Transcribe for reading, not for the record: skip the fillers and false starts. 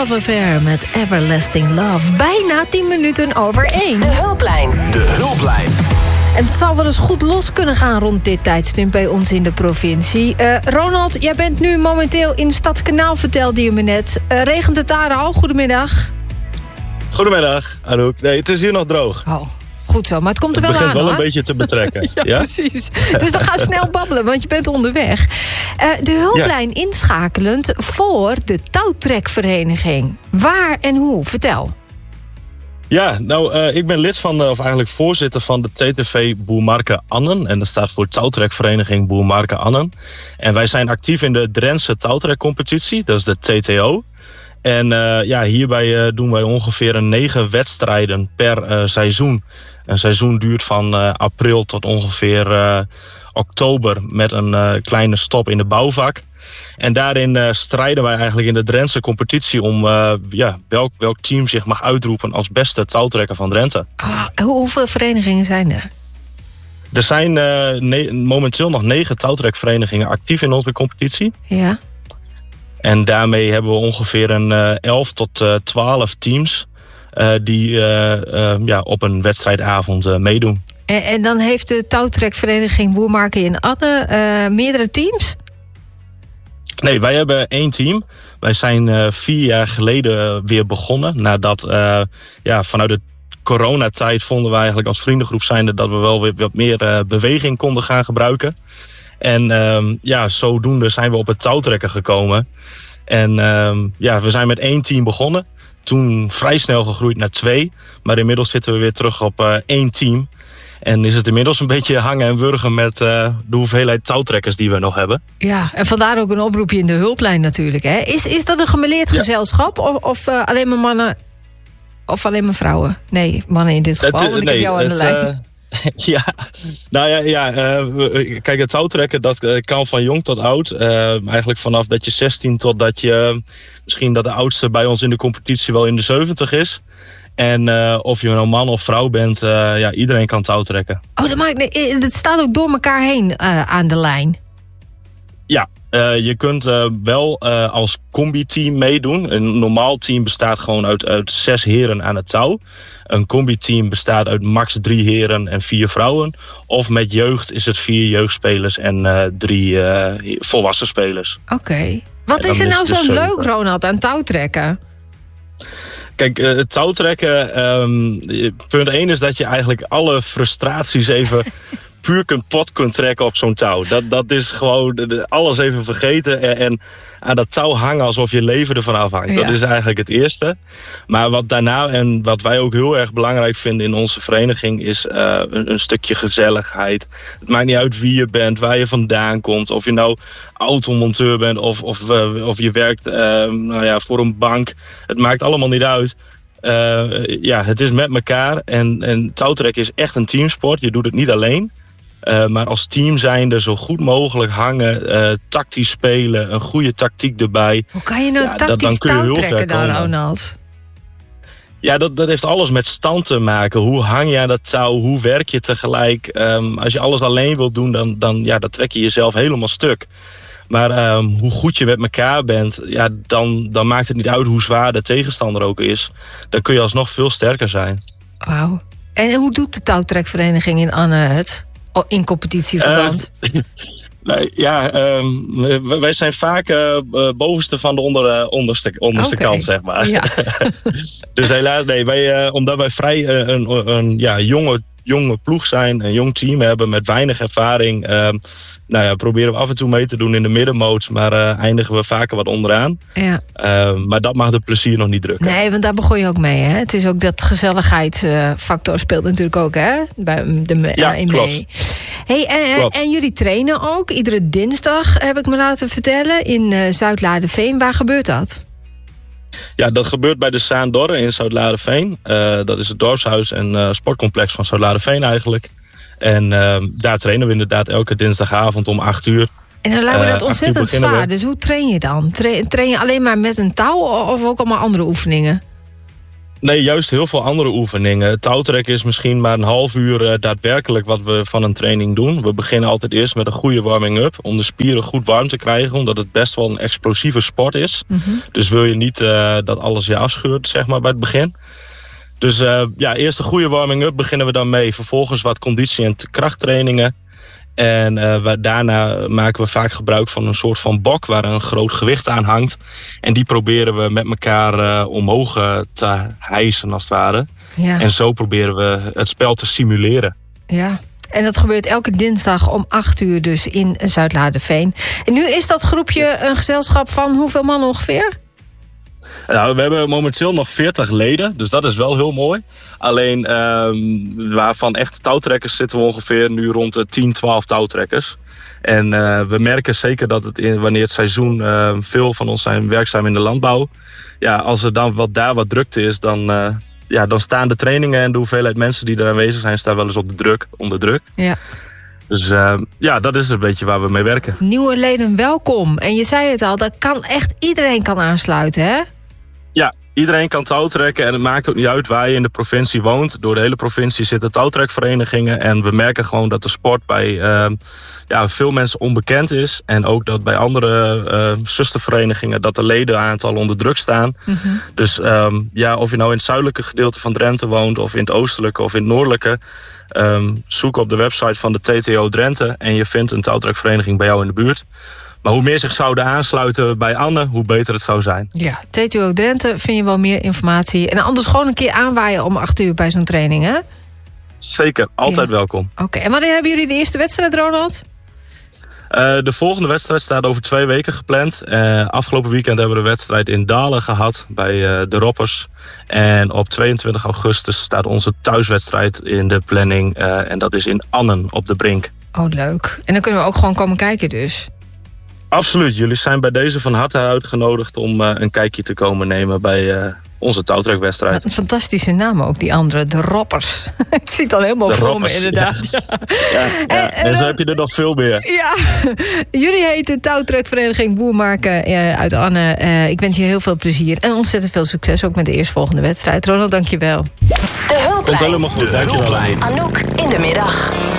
Love Affair met Everlasting Love. Bijna 10 minuten over 1. De Hulplijn. De Hulplijn. En het zal wel eens goed los kunnen gaan rond dit tijdstip bij ons in de provincie. Ronald, jij bent nu momenteel in Stadskanaal, vertelde je me net. Regent het daar al? Goedemiddag. Goedemiddag, Anouk. Nee, het is hier nog droog. Oh, goed zo, maar het komt er wel aan. Het begint wel hoor. een beetje te betrekken. Ja, precies. Dus we gaan snel babbelen, want je bent onderweg. De hulplijn inschakelend voor de touwtrekvereniging. Waar en hoe? Vertel. Ja, nou, ik ben lid van, of eigenlijk voorzitter van de TTV Boermarke Annen. En dat staat voor Touwtrekvereniging Boermarke Annen. En wij zijn actief in de Drentse touwtrekcompetitie, dat is de TTO. En hierbij doen wij ongeveer 9 wedstrijden per seizoen. Een seizoen duurt van april tot ongeveer oktober met een kleine stop in de bouwvak. En daarin strijden wij eigenlijk in de Drentse competitie om welk team zich mag uitroepen als beste touwtrekker van Drenthe. Hoeveel verenigingen zijn er? Er zijn momenteel nog 9 touwtrekverenigingen actief in onze competitie. Ja. En daarmee hebben we ongeveer een 11 tot 12 teams die op een wedstrijdavond meedoen. En dan heeft de touwtrekvereniging Boermarke in Annen meerdere teams? Nee, wij hebben 1 team. Wij zijn 4 jaar geleden weer begonnen. Nadat vanuit de coronatijd vonden wij eigenlijk als vriendengroep zijnde dat we wel weer wat meer beweging konden gaan gebruiken. En zodoende zijn we op het touwtrekken gekomen. En we zijn met 1 team begonnen. Toen vrij snel gegroeid naar 2. Maar inmiddels zitten we weer terug op 1 team. En is het inmiddels een beetje hangen en wurgen met de hoeveelheid touwtrekkers die we nog hebben. Ja, en vandaar ook een oproepje in de hulplijn natuurlijk. Hè? Is dat een gemêleerd gezelschap? Of alleen maar mannen of alleen maar vrouwen? Nee, mannen in dit geval, want ik heb jou aan de lijn. Kijk, het touwtrekken dat kan van jong tot oud. Eigenlijk vanaf dat je 16 tot dat je misschien dat de oudste bij ons in de competitie wel in de 70 is. En of je nou man of vrouw bent, iedereen kan touwtrekken. Oh, dat staat ook door elkaar heen aan de lijn. Ja, je kunt wel als combi-team meedoen. Een normaal team bestaat gewoon uit 6 heren aan het touw. Een combi-team bestaat uit max 3 heren en 4 vrouwen. Of met jeugd is het 4 jeugdspelers en 3 volwassen spelers. Oké. Wat is er nou zo leuk, Ronald, aan touwtrekken? Kijk, het touwtrekken, punt 1 is dat je eigenlijk alle frustraties even puur pot kunt trekken op zo'n touw. Dat is gewoon alles even vergeten en aan dat touw hangen alsof je leven ervan afhangt. Ja. Dat is eigenlijk het eerste. Maar wat daarna en wat wij ook heel erg belangrijk vinden in onze vereniging is een stukje gezelligheid. Het maakt niet uit wie je bent, waar je vandaan komt, of je nou automonteur bent of je werkt voor een bank. Het maakt allemaal niet uit. Het is met elkaar en touwtrekken is echt een teamsport. Je doet het niet alleen. Maar als team zijnde zo goed mogelijk hangen, tactisch spelen, een goede tactiek erbij. Hoe kan je nou tactisch touwtrekken dan, Ronald? Ja, dat heeft alles met stand te maken. Hoe hang je aan dat touw? Hoe werk je tegelijk? Als je alles alleen wilt doen, dan trek je jezelf helemaal stuk. Maar hoe goed je met elkaar bent, dan maakt het niet uit hoe zwaar de tegenstander ook is. Dan kun je alsnog veel sterker zijn. Wauw. En hoe doet de touwtrekvereniging in Annen het? In competitieverband? Wij zijn vaak bovenste van de onderste kant, zeg maar. Ja. Dus helaas, omdat wij vrij een jonge ploeg zijn, een jong team hebben met weinig ervaring. Proberen we af en toe mee te doen in de middenmoot, maar eindigen we vaker wat onderaan. Ja. Maar dat mag de plezier nog niet drukken. Nee, want daar begon je ook mee, hè? Het is ook dat gezelligheidsfactor speelt natuurlijk ook, hè? Klopt. Hey, en jullie trainen ook iedere dinsdag, heb ik me laten vertellen, in Zuid-Laarderveen. Waar gebeurt dat? Ja, dat gebeurt bij de Saandorre in Zuid-Laarderveen. Dat is het dorpshuis en sportcomplex van Zuid-Laarderveen eigenlijk. En daar trainen we inderdaad elke dinsdagavond om 8:00. En dan lijkt me dat ontzettend zwaar. Dus hoe train je dan? Train je alleen maar met een touw of ook allemaal andere oefeningen? Nee, juist heel veel andere oefeningen. Touwtrekken is misschien maar een half uur daadwerkelijk wat we van een training doen. We beginnen altijd eerst met een goede warming-up om de spieren goed warm te krijgen, omdat het best wel een explosieve sport is. Mm-hmm. Dus wil je niet dat alles je afscheurt, zeg maar, bij het begin. Dus eerst een goede warming-up beginnen we dan mee. Vervolgens wat conditie- en krachttrainingen. En daarna maken we vaak gebruik van een soort van bok waar een groot gewicht aan hangt. En die proberen we met elkaar omhoog te hijsen als het ware. Ja. En zo proberen we het spel te simuleren. Ja, en dat gebeurt elke dinsdag om 8:00 dus in Zuidlaarderveen. En nu is dat groepje een gezelschap van hoeveel man ongeveer? Nou, we hebben momenteel nog 40 leden, dus dat is wel heel mooi. Alleen waarvan echt touwtrekkers zitten we ongeveer nu rond de 10, 12 touwtrekkers. En we merken zeker dat wanneer het seizoen, veel van ons zijn werkzaam in de landbouw. Ja, als er dan wat drukte is, dan staan de trainingen en de hoeveelheid mensen die er aanwezig zijn, staan wel eens onder druk. Ja. Dus dat is een beetje waar we mee werken. Nieuwe leden welkom. En je zei het al, dat kan echt iedereen kan aansluiten, hè? Ja, iedereen kan touwtrekken en het maakt ook niet uit waar je in de provincie woont. Door de hele provincie zitten touwtrekverenigingen. En we merken gewoon dat de sport bij veel mensen onbekend is. En ook dat bij andere zusterverenigingen dat de ledenaantallen onder druk staan. Mm-hmm. Dus of je nou in het zuidelijke gedeelte van Drenthe woont, of in het oostelijke of in het noordelijke, zoek op de website van de TTO Drenthe en je vindt een touwtrekvereniging bij jou in de buurt. Maar hoe meer zich zouden aansluiten bij Anne, hoe beter het zou zijn. Ja, TTO Drenthe vind je wel meer informatie. En anders gewoon een keer aanwaaien om 8:00 bij zo'n training, hè? Zeker, altijd welkom. Oké, en wanneer hebben jullie de eerste wedstrijd, Ronald? De volgende wedstrijd staat over 2 weken gepland. Afgelopen weekend hebben we de wedstrijd in Dalen gehad bij de Roppers. En op 22 augustus staat onze thuiswedstrijd in de planning. En dat is in Annen op de Brink. Oh, leuk. En dan kunnen we ook gewoon komen kijken dus. Absoluut. Jullie zijn bij deze van harte uitgenodigd om een kijkje te komen nemen bij onze touwtrekwedstrijd. Een fantastische naam ook, die andere. De Roppers. Ik zie het al helemaal voor me, inderdaad. Ja. En zo heb je er nog veel meer. Ja. Jullie heten touwtrekvereniging Boermarken uit Anne. Ik wens je heel veel plezier en ontzettend veel succes ook met de eerstvolgende wedstrijd. Ronald, dank je wel. De Hulplijn. Komt helemaal goed, dank je wel. Anouk in de middag.